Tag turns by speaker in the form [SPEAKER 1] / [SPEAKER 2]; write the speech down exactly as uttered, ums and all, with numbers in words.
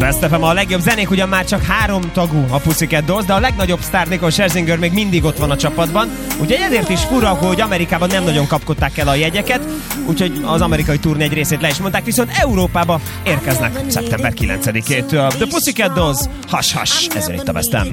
[SPEAKER 1] Best ef em, a legjobb zenék ugyan már csak három tagú a Pussycat Dolls, de a legnagyobb sztár Nicole Scherzinger még mindig ott van a csapatban. Úgyhogy ezért is fura, hogy Amerikában nem nagyon kapkodták el a jegyeket, úgyhogy az amerikai turné egy részét le is mondták, viszont Európába érkeznek szeptember kilencedikétől. The Pussycat Dolls, Hush Hush, ezért itt a Best em.